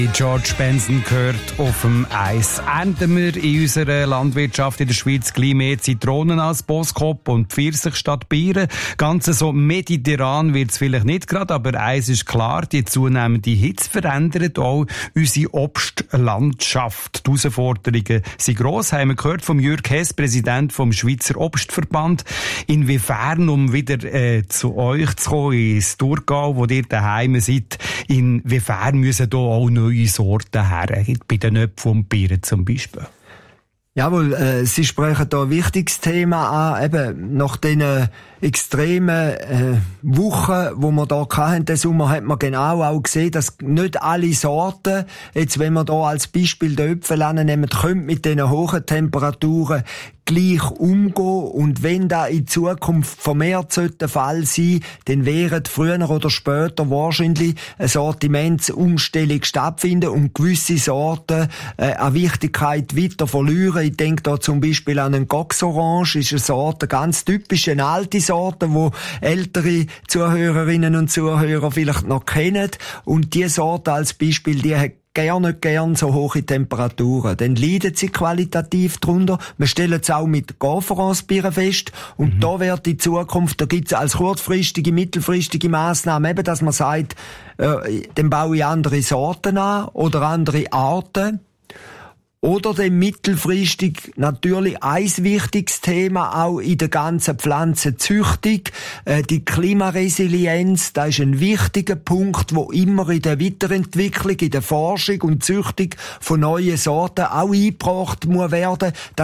George Benson gehört auf dem Eis. Ernten wir in unserer Landwirtschaft in der Schweiz gleich mehr Zitronen als Boskop und Pfirsich statt Bieren? Ganz so mediterran wird es vielleicht nicht gerade, aber eins ist klar, die zunehmende Hitze verändert auch unsere Obstlandschaft. Die Herausforderungen sind gross, haben wir gehört vom Jürg Hess, Präsident vom Schweizer Obstverband. Inwiefern, um wieder zu euch zu kommen, ins Thurgau, wo ihr daheim seid, inwiefern müssen da auch neue Sorten her, bei den Äpfeln und Birnen zum Beispiel? Jawohl, Sie sprechen da ein wichtiges Thema an, eben nach den extremen Wochen, wo wir da hatten, den Sommer, hat man genau auch gesehen, dass nicht alle Sorten, jetzt wenn wir da als Beispiel den Äpfel nehmen, können mit diesen hohen Temperaturen gleich umgehen, und wenn da in Zukunft vermehrt der Fall sein, dann wäre früher oder später wahrscheinlich eine Sortimentsumstellung stattfinden und gewisse Sorten an Wichtigkeit weiter verlieren. Ich denke da zum Beispiel an einen Cox-Orange, ist eine Sorte, ganz typisch, eine alte Sorte, wo ältere Zuhörerinnen und Zuhörer vielleicht noch kennen, und die Sorte als Beispiel, die hat nicht gern so hohe Temperaturen. Dann leiden sie qualitativ drunter. Wir stellen es auch mit Conference-Bieren fest. Und da wird in Zukunft, da gibt es als kurzfristige, mittelfristige Massnahmen eben, dass man sagt, dann baue ich andere Sorten an oder andere Arten. Oder dann mittelfristig natürlich ein wichtiges Thema auch in der ganzen Pflanzenzüchtung, die Klimaresilienz. Das ist ein wichtiger Punkt, wo immer in der Weiterentwicklung, in der Forschung und Züchtung von neuen Sorten auch eingebracht muss werden.